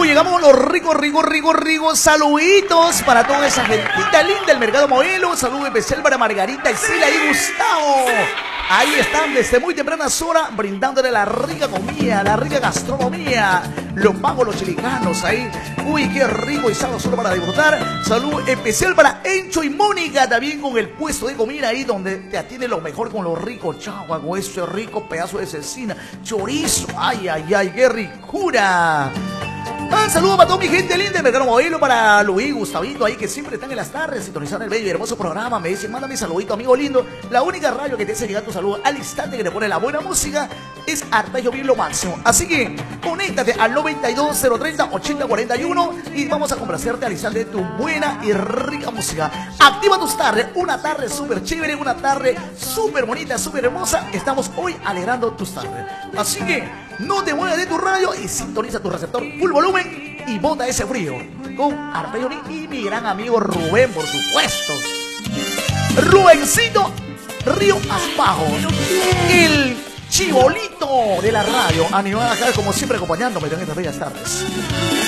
llegamos con los ricos saluditos para toda esa gentita linda del mercado Modelo. Saludo especial para Margarita, Isila y Gustavo. Ahí están desde muy tempranas horas brindándole la rica comida, la rica gastronomía. Los pagos, los chilicanos ahí. Uy, qué rico y sabroso para disfrutar. Saludo especial para Encho y Mónica, también con el puesto de comida ahí donde te atiende lo mejor con los ricos chagua, con ese rico pedazo de cecina, chorizo. Ay, ay, ay, qué ricura. Un saludo para toda mi gente linda del mercado Modelo, para Luis, Gustavito ahí que siempre están en las tardes sintonizando el bello y hermoso programa. Me dicen, mándame saludito, amigo lindo. La única radio que te hace llegar tu saludo al instante que te pone la buena música es Artagio Bien lo máximo. Así que conéctate al 92-030-8041 y vamos a complacerte al instante de tu buena y rica música. Activa tus tardes, una tarde súper chévere, una tarde súper bonita, súper hermosa. Estamos hoy alegrando tus tardes. Así que no te muevas de tu radio y sintoniza tu receptor full volumen y bota ese frío con Artagio y mi gran amigo Rubén, por supuesto. Rubencito Río Aspajo, el chibolito de la radio, animada acá como siempre acompañándome en estas bellas tardes.